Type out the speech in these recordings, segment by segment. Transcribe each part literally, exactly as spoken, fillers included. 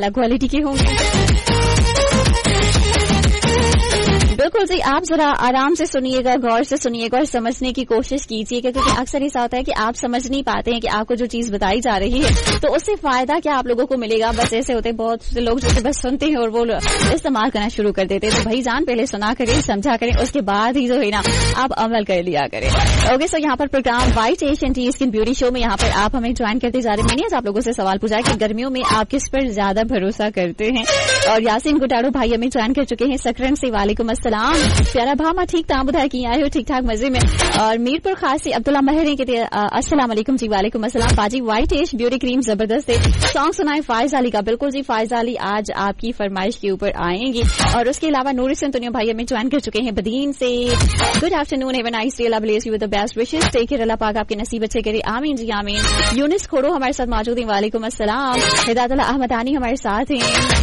अलग क्वालिटी के होंगे। बिल्कुल जी, आप जरा आराम से सुनिएगा, गौर से सुनिएगा और समझने की कोशिश कीजिएगा, क्योंकि अक्सर ऐसा होता है कि आप समझ नहीं पाते हैं कि आपको जो चीज बताई जा रही है तो उससे फायदा क्या आप लोगों को मिलेगा। बस ऐसे होते बहुत से लोग जो बस सुनते हैं और वो इस्तेमाल करना शुरू कर देते हैं। तो भाई जान, पहले सुना करें, समझा करें, उसके बाद ही जो है ना आप अमल कर लिया करें। ओके, सो यहाँ पर programme white Asian T skin beauty show में यहाँ पर आप हमें ज्वाइन करते जा रहे हैं। मैंने आज आप लोगों से सवाल पूछा कि गर्मियों में आप किस पर ज्यादा भरोसा करते हैं, और यासीन गुटाड़ो भाई हमें ज्वाइन कर चुके हैं सकरन से। वालेकुम अस्सलाम। प्यारा भामा ठीक था बुधाई की आए हो ठीक ठाक मजे में। और मीरपुर खास से अब्दुल्ला महरे के अस्सलाम वालेकुम जी। वालेकुम अस्सलाम। बाजी व्हाइट एश ब्यूटी क्रीम जबरदस्त है। सॉन्ग सुनाए फायज अली का। बिल्कुल जी, फायज अली आज आपकी फरमाइश के ऊपर आएंगी। और उसके अलावा नूर संतुनिया भाई हमें ज्वाइन कर चुके हैं बदीन से। Good afternoon, have a nice day, Allah bless you with the best wishes, take care, अल्लाह पाक आपके नसीब अच्छे करे, आमीन जी आमीन। यूनिस खोड़ो हमारे साथ मौजूद हैं। वालेकुम अस्सलाम। हिदायतुल्लाह अहमदानी हमारे साथ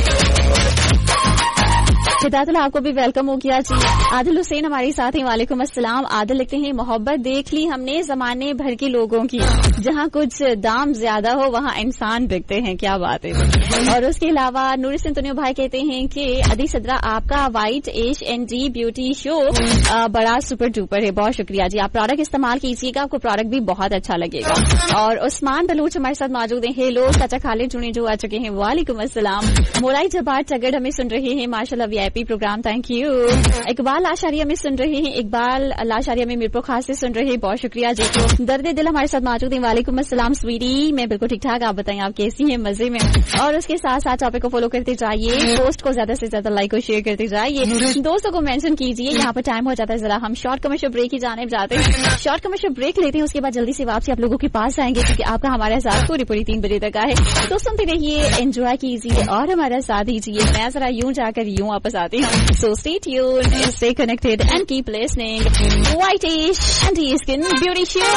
हैं। हिदायतुल्लाह आपको भी वेलकम हो गया जी। आदिल हुसैन हमारे साथ हैं। वालेकुम अस्सलाम। आदिल लिखते हैं मोहब्बत देख ली हमने जमाने भर के लोगों की, जहाँ कुछ दाम ज्यादा हो वहाँ इंसान बिकते हैं। क्या बात है। और उसके अलावा नूर संतुनिया भाई कहते हैं कि अदी सदरा आपका white ash and D beauty show बड़ा सुपर डुपर है। बहुत शुक्रिया जी। आप प्रोडक्ट इस्तेमाल कीजिएगा, आपको प्रोडक्ट भी बहुत अच्छा लगेगा। और उस्मान बलूच हमारे साथ मौजूद हैं। हेलो चाचा खालिद जुने जो आ चुके हैं। वालेकुम अस्सलाम। मोलाई जबार चगड़ हमें सुन रहे हैं, माशाल्लाह VIP programme, thank you. Iqbal लाशारिया में सुन रहे हैं। इकबाल लाशारिया में मीरपुर खास से सुन रहे हैं। बहुत शुक्रिया जी। दर्द दिल हमारे साथ मौजूद हैं। वालेकुम अस्सलाम स्वीटी। मैं बिल्कुल ठीक ठाक, आप बताएं आप कैसी हैं, मजे में। और उसके साथ साथ टॉपिक को फॉलो करते जाइए, पोस्ट को ज्यादा से ज्यादा लाइक और शेयर करते जाइए, दोस्तों को मेंशन कीजिए। यहाँ पर टाइम हो जाता है, जरा हम शॉर्ट कमर्शियल ब्रेक की जाने जाते हैं। शॉर्ट कमर्शियल ब्रेक लेते हैं, उसके बाद जल्दी से वापसी आप लोगों के पास आएंगे, क्योंकि आपका हमारे साथ पूरी पूरी तीन बजे तक है। तो सुनते रहिए, एंजॉय कीजिए और हमारा साथ दीजिए। मैं जरा यूं जाकर यूं वापस आती हूँ। So stay tuned, stay connected and keep listening. Whiteish and Skin Beauty Show.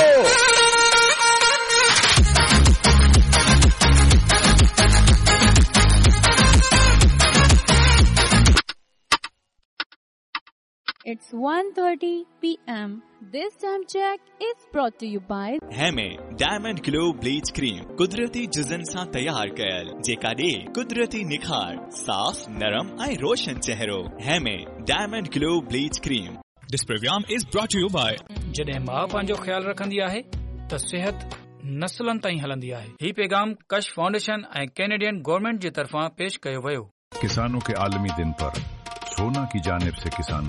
It's one thirty p m This time check is brought to you by हेमे diamond glow bleach cream कुदरती जिजन सां तैयार कयल, जेका ॾे कुदरती निखार, साफ नरम ऐं रोशन चेहरो। हेमे diamond glow bleach cream. This program is brought to you by जॾहिं माउ पंहिंजो ख्यालु रखंदी आहे त सिहत नस्लनि ताईं हलंदी आहे। ही पैगाम कश फाउंडेशन ऐं कैनेडियन गवर्नमेंट जे तरफ़ां पेश कयो वियो। किसानों के आलमी दिन पर सोना की जानिब से किसान